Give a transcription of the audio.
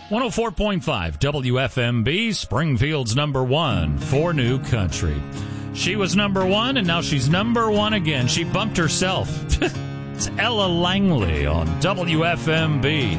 104.5 WFMB, Springfield's number one for new country. She was number one, and now she's number one again. She bumped herself. It's Ella Langley on WFMB.